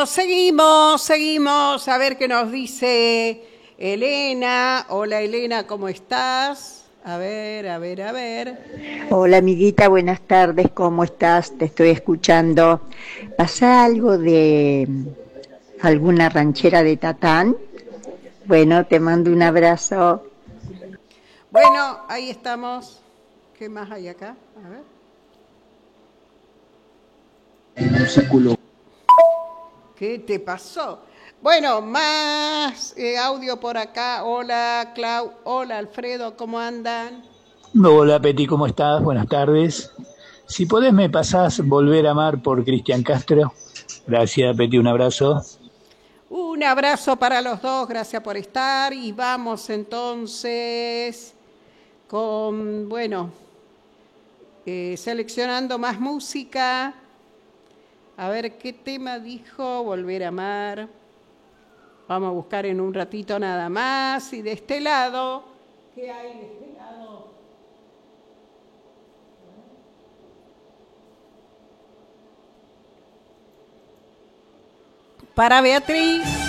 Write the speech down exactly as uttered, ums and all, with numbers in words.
Seguimos, seguimos, a ver qué nos dice Elena. Hola Elena, ¿cómo estás? A ver, a ver, a ver. Hola amiguita, buenas tardes, ¿cómo estás? Te estoy escuchando. ¿Pasa algo de mm, alguna ranchera de Tatán? Bueno, te mando un abrazo. Bueno, ahí estamos. ¿Qué más hay acá? A ver. ¿Qué te pasó? Bueno, más eh, audio por acá. Hola Clau, hola Alfredo, ¿cómo andan? Hola Peti, ¿cómo estás? Buenas tardes. Si podés me pasás Volver a amar por Cristian Castro. Gracias Peti, un abrazo. Un abrazo para los dos, gracias por estar y vamos entonces con, bueno, eh, seleccionando más música. A ver qué tema dijo, Volver a amar. Vamos a buscar en un ratito nada más. Y de este lado, ¿qué hay de este lado? Para Beatriz.